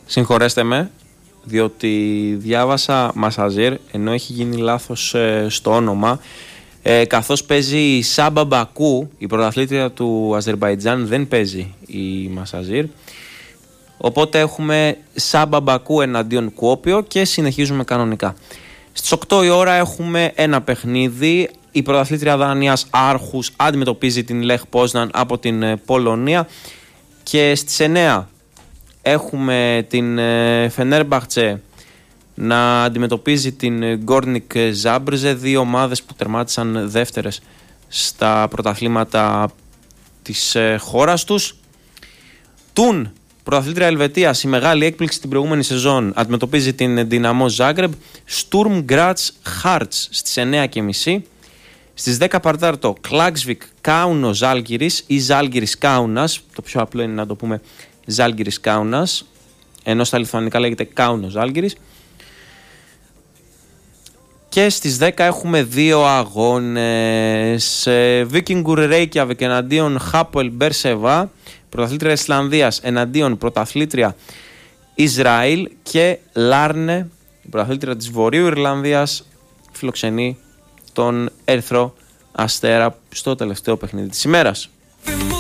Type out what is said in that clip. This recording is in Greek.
Συγχωρέστε με, διότι διάβασα Μασαζίρ ενώ έχει γίνει λάθος στο όνομα. Καθώς παίζει η Σάμπα Μπακού, η πρωταθλήτρια του Αζερμπαϊτζάν, δεν παίζει η Μασαζίρ. Οπότε έχουμε Σάμπα Μπακού εναντίον Κουόπιο και συνεχίζουμε κανονικά. Στις 8 η ώρα έχουμε ένα παιχνίδι. Η πρωταθλήτρια Δανίας Άρχους αντιμετωπίζει την Λεχ Πόσναν από την Πολωνία. Και στις 9 έχουμε την Φενέρμπαχτσε να αντιμετωπίζει την Γκόρνικ Ζάμπρζε, δύο ομάδες που τερμάτισαν δεύτερες στα πρωταθλήματα της χώρας τους. Τουν, πρωταθλήτρια Ελβετίας, η μεγάλη έκπληξη την προηγούμενη σεζόν, αντιμετωπίζει την Δυναμό Ζάγκρεμπ. Στουρμ Γκράτς Χάρτς στις 9.30. Στις 10 παρτάρτο Κλάγκσβικ Κάουνο Ζάλγκιρις ή Ζάλγκιρις Κάουνας. Το πιο απλό είναι να το πούμε Ζάλγκιρις Κάουνας, ενώ στα λιθουανικά λέγεται Κάουνο Ζάλγκιρις. Και στις 10 έχουμε δύο αγώνες. Βίκινγκουρ Ρέικιαβικ εναντίον Χάποελ Μπερσεβά, πρωταθλήτρια Ισλανδίας εναντίον πρωταθλήτρια Ισραήλ, και Λάρνε, η πρωταθλήτρια της Βορείου Ιρλανδίας, φιλοξενεί τον Ερυθρό Αστέρα στο τελευταίο παιχνίδι της ημέρας.